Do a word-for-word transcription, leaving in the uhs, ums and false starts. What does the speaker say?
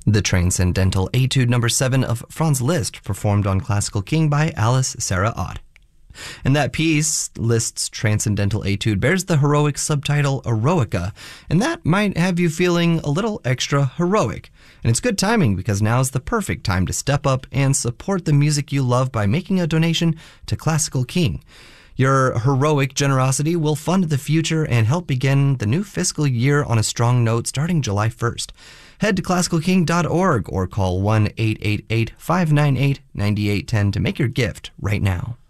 The Transcendental Etude number seven of Franz Liszt, performed on Classical King by Alice Sarah Ott. And that piece, Liszt's Transcendental Etude, bears the heroic subtitle Eroica, and that might have you feeling a little extra heroic. And it's good timing because now's the perfect time to step up and support the music you love by making a donation to Classical King. Your heroic generosity will fund the future and help begin the new fiscal year on a strong note starting July first. Head to classical king dot org or call one eight eight eight, five nine eight, nine eight one zero to make your gift right now.